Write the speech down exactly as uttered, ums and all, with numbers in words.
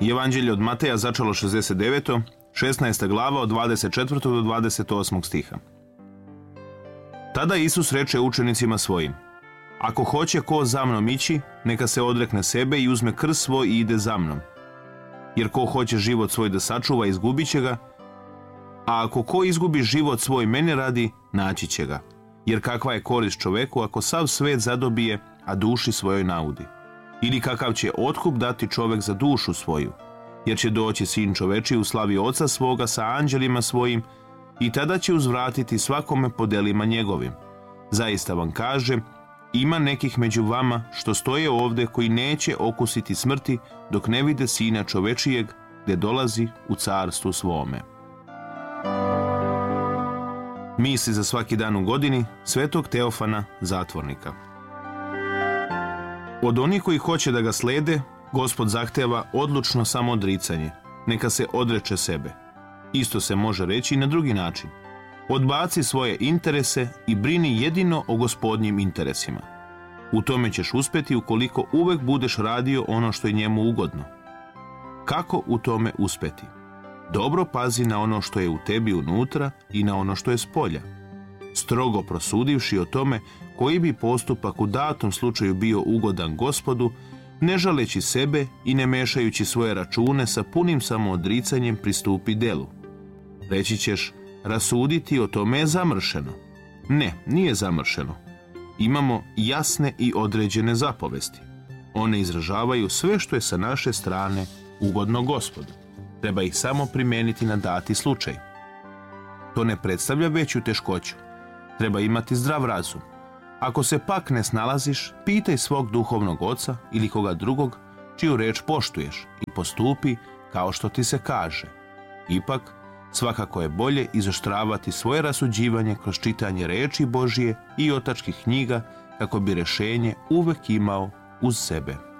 Evanđelje od Mateja začelo šezdeset deveto, šesnaesta glava od dvadeset četvrtog do dvadeset osmog stiha. Tada Isus reče učenicima svojim: Ako hoće ko za mnom ići, neka se odrekne sebe i uzme krst svoj i ide za mnom. Jer ko hoće život svoj da sačuva, izgubit će ga, a ako ko izgubi život svoj mene radi, naći će ga. Jer kakva je korist čoveku ako sav svet zadobije, a duši svojoj naudi? Ili kakav će otkup dati čovek za dušu svoju? Jer će doći sin čoveči u slavi oca svoga sa anđelima svojim i tada će uzvratiti svakome po delima njegovim. Zaista vam kažem, ima nekih među vama što stoje ovde koji neće okusiti smrti dok ne vide sina čovečijeg gde dolazi u carstvu svome. Misli za svaki dan u godini svetog Teofana Zatvornika. Od onih koji hoće da ga slede, Gospod zahteva odlučno samoodricanje, neka se odreče sebe. Isto se može reći i na drugi način. Odbaci svoje interese i brini jedino o Gospodnjim interesima. U tome ćeš uspeti ukoliko uvek budeš radio ono što je njemu ugodno. Kako u tome uspeti? Dobro pazi na ono što je u tebi unutra i na ono što je spolja. Strogo prosudivši o tome koji bi postupak u datom slučaju bio ugodan Gospodu, ne žaleći sebe i ne mešajući svoje račune, sa punim samoodricanjem pristupi delu. Reći ćeš, rasuditi o tome je zamršeno. Ne, nije zamršeno. Imamo jasne i određene zapovesti. One izražavaju sve što je sa naše strane ugodno Gospodu. Treba ih samo primeniti na dati slučaj. To ne predstavlja veću teškoću. Treba imati zdrav razum. Ako se pak ne snalaziš, pitaj svog duhovnog oca ili koga drugog čiju reč poštuješ i postupi kao što ti se kaže. Ipak, svakako je bolje izoštravati svoje rasuđivanje kroz čitanje reči Božije i otačkih knjiga kako bi rešenje uvek imao uz sebe.